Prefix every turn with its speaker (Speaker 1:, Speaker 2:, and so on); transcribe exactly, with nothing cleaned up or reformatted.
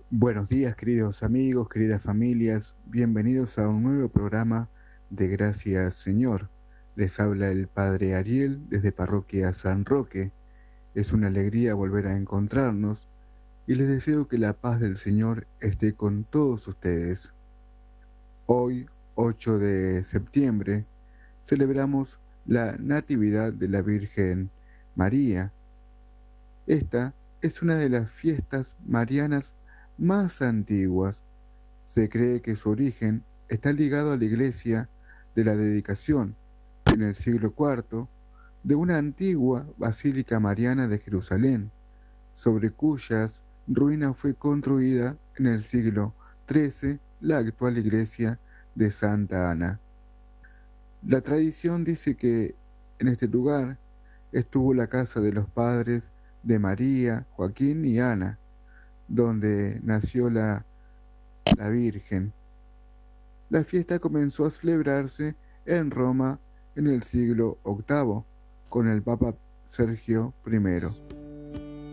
Speaker 1: Buenos días, queridos amigos, queridas familias. Bienvenidos a un nuevo programa de Gracias, Señor. Les habla el Padre Ariel desde Parroquia San Roque. Es una alegría volver a encontrarnos y les deseo que la paz del Señor esté con todos ustedes. Hoy, ocho de septiembre, celebramos la Natividad de la Virgen María. Esta es una de las fiestas marianas más antiguas. Se cree que su origen está ligado a la iglesia de la Dedicación, en el siglo cuarto, de una antigua basílica mariana de Jerusalén, sobre cuyas ruinas fue construida en el siglo trece la actual iglesia de Santa Ana. La tradición dice que en este lugar estuvo la casa de los padres de María, Joaquín y Ana, donde nació la, la Virgen. La fiesta comenzó a celebrarse en Roma en el siglo octavo con el Papa Sergio primero.